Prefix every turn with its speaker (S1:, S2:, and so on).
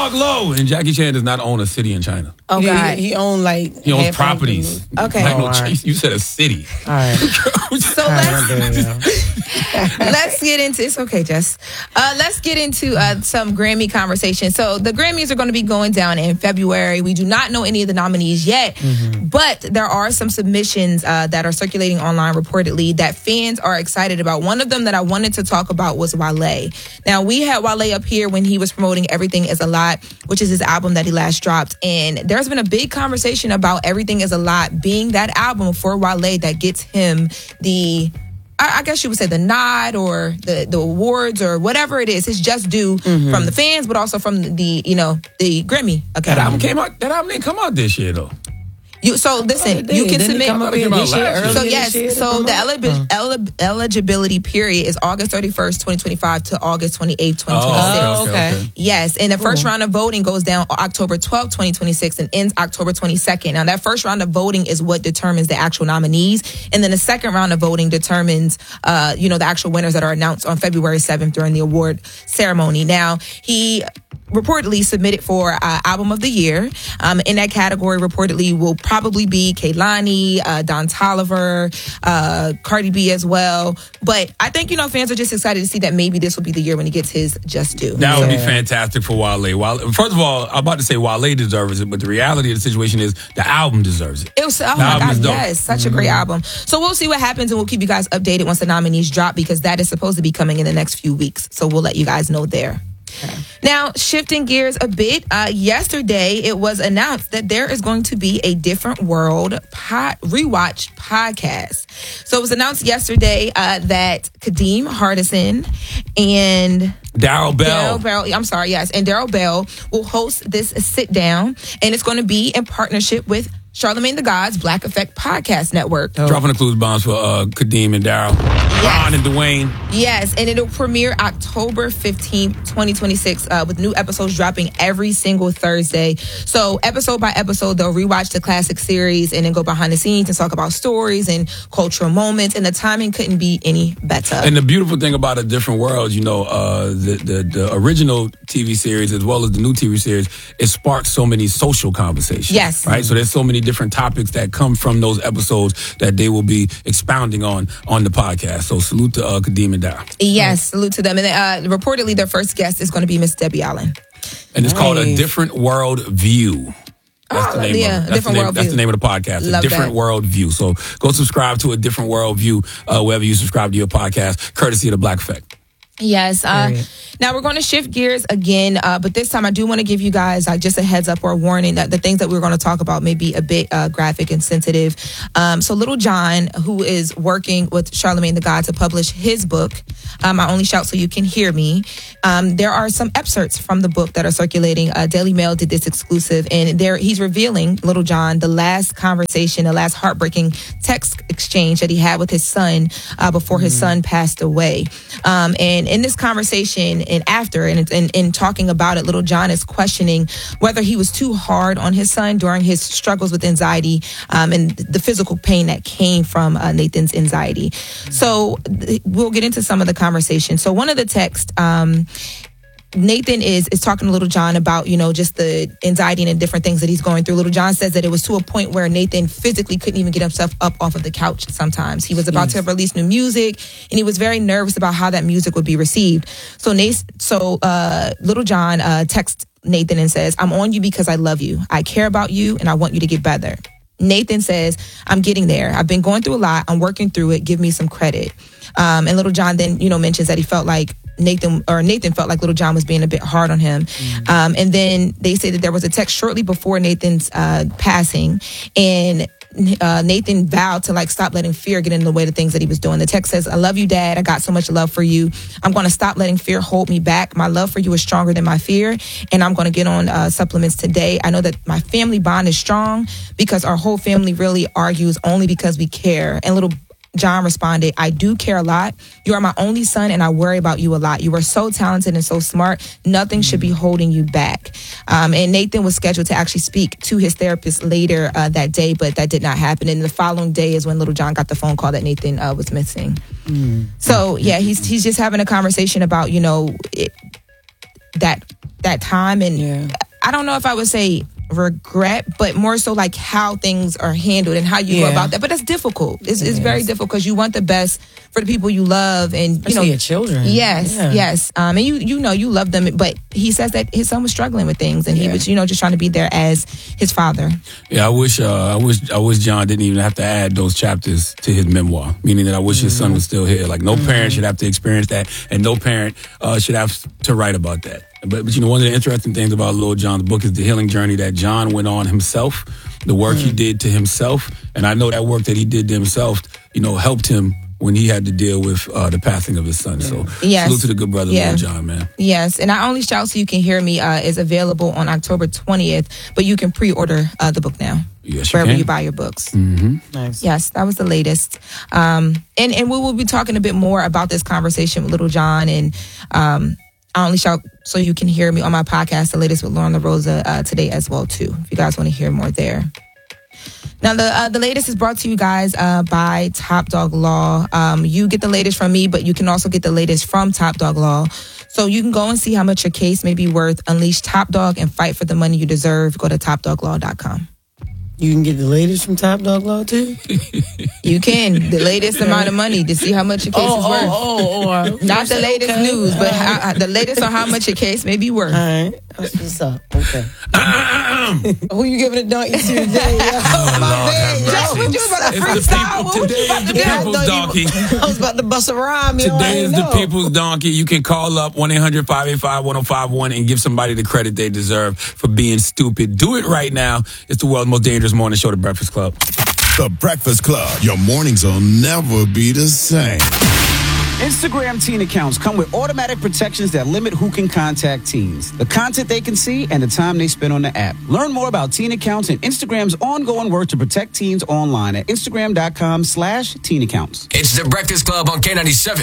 S1: Dog low. And Jackie Chan does not own a city in China.
S2: Oh, God.
S3: He owns
S1: He owns properties.
S2: Okay.
S1: You said a city.
S3: All right.
S2: So let's get into, it's okay, Jess. Let's get into some Grammy conversation. So the Grammys are going to be going down in February. We do not know any of the nominees yet, but there are some submissions that are circulating online reportedly that fans are excited about. One of them that I wanted to talk about was Wale. Now, we had Wale up here when he was promoting Everything Is a Lot, which is his album that he last dropped. And there's been a big conversation about Everything Is a Lot being that album for Wale that gets him the, I guess you would say, the nod or the awards or whatever it is. It's just due from the fans, but also from the Grammy Academy.
S1: That album didn't come out this year, though.
S2: So listen, you can submit. So the eligibility period is August 31st, 2025 to August 28th, 2026.
S3: Oh, okay.
S2: Yes, and the first round of voting goes down October 12th, 2026 and ends October 22nd. Now that first round of voting is what determines the actual nominees, and then the second round of voting determines the actual winners that are announced on February 7th during the award ceremony. Now, he reportedly submitted for Album of the Year. In that category, reportedly will probably be Kehlani, Don Toliver, Cardi B as well. But I think, fans are just excited to see that maybe this will be the year when he gets his just due.
S1: That would be fantastic for Wale. First of all, I'm about to say Wale deserves it, but the reality of the situation is the album deserves it.
S2: It was, oh my God, yes, such a great album. So we'll see what happens, and we'll keep you guys updated once the nominees drop, because that is supposed to be coming in the next few weeks. So we'll let you guys know there. Okay. Now, shifting gears a bit, yesterday it was announced that there is going to be a Different World rewatch podcast. So it was announced yesterday that Kadeem Hardison and
S1: Daryl Bell,
S2: and Daryl Bell will host this sit down, and it's going to be in partnership with Charlamagne Tha God's Black Effect Podcast Network.
S1: Dropping the clues bombs for Kadeem and Daryl. Ron and Dwayne.
S2: Yes, and it'll premiere October 15th, 2026, with new episodes dropping every single Thursday. So episode by episode, they'll rewatch the classic series and then go behind the scenes and talk about stories and cultural moments, and the timing couldn't be any better.
S1: And the beautiful thing about A Different World, the original TV series as well as the new TV series, it sparks so many social conversations.
S2: Yes.
S1: Right? So there's so many different topics that come from those episodes that they will be expounding on the podcast. So salute to Kadeem and Daryl.
S2: Yes, salute to them. And reportedly their first guest is going to be Miss Debbie Allen.
S1: And it's called A Different World View. That's the name of it. That's the name of the podcast.
S2: Love
S1: A Different World View. So go subscribe to A Different World View wherever you subscribe to your podcast, courtesy of the Black Effect.
S2: Yes. Now we're going to shift gears again, but this time I do want to give you guys just a heads up or a warning that the things that we're going to talk about may be a bit graphic and sensitive. So Little John, who is working with Charlamagne Tha God to publish his book, I Only Shout So You Can Hear Me, there are some excerpts from the book that are circulating. Daily Mail did this exclusive, and he's revealing, Little John, the last conversation, the last heartbreaking text exchange that he had with his son before his son passed away. And in this conversation and after, and in talking about it, Little John is questioning whether he was too hard on his son during his struggles with anxiety and the physical pain that came from Nathan's anxiety. So we'll get into some of the conversation. So one of the texts, Nathan is talking to Little John about, just the anxiety and the different things that he's going through. Little John says that it was to a point where Nathan physically couldn't even get himself up off of the couch sometimes. He was about to release new music, and he was very nervous about how that music would be received. So Little John texts Nathan and says, "I'm on you because I love you. I care about you, and I want you to get better." Nathan says, "I'm getting there. I've been going through a lot. I'm working through it. Give me some credit." And Little John then, mentions that he felt like Nathan felt like Little John was being a bit hard on him. And then they say that there was a text shortly before Nathan's passing, and Nathan vowed to stop letting fear get in the way of the things that he was doing. The text says, "I love you, Dad. I got so much love for you. I'm going to stop letting fear hold me back. My love for you is stronger than my fear, and I'm going to get on supplements today. I know that my family bond is strong because our whole family really argues only because we care." And Little John responded, "I do care a lot. You are my only son, and I worry about you a lot. You are so talented and so smart. Nothing should be holding you back." And Nathan was scheduled to actually speak to his therapist later that day, but that did not happen. And the following day is when Little John got the phone call that Nathan was missing. So, yeah, he's just having a conversation about, that time. And I don't know if I would say regret, but more so like how things are handled and how you go about that. But that's difficult. It's very difficult because you want the best for the people you love, and
S3: especially your children.
S2: Yes. And you know you love them, but he says that his son was struggling with things, and he was just trying to be there as his father.
S1: Yeah, I wish John didn't even have to add those chapters to his memoir. Meaning that I wish his son was still here. Like no parent should have to experience that, and no parent should have to write about that. But one of the interesting things about Lil Jon's book is the healing journey that John went on himself, the work he did to himself. And I know that work that he did to himself, helped him when he had to deal with the passing of his son. So salute to the good brother, Lil Jon, man.
S2: Yes, and Not Only Shout So You Can Hear Me is available on October 20th, but you can pre-order the book now.
S1: Yes,
S2: wherever you buy your books.
S1: Mm-hmm.
S2: Nice. Yes, that was the latest. And we will be talking a bit more about this conversation with Lil Jon and I Only Shout So You Can Hear Me on my podcast, the latest with Lauren LaRosa, today as well, too, if you guys want to hear more there. Now, the latest is brought to you guys by Top Dog Law. You get the latest from me, but you can also get the latest from Top Dog Law. So you can go and see how much your case may be worth. Unleash Top Dog and fight for the money you deserve. Go to topdoglaw.com.
S3: You can get the latest from Top Dog Law, too?
S2: You can. The latest amount of money to see how much your case is worth. Not the latest news, but the latest on how much your case may be worth.
S3: All right. That's what's up. Okay. Who you giving a donkey to today?
S1: Today is the people's donkey.
S3: I was about to bust a rhyme.
S1: Today is the people's donkey. You can call up 1-800-585-1051 and give somebody the credit they deserve for being stupid. Do it right now. It's the world's most dangerous morning show, The Breakfast Club.
S4: The Breakfast Club. Your mornings will never be the same.
S5: Instagram teen accounts come with automatic protections that limit who can contact teens, the content they can see, and the time they spend on the app. Learn more about teen accounts and Instagram's ongoing work to protect teens online at Instagram.com/teen accounts.
S6: It's The Breakfast Club on K97.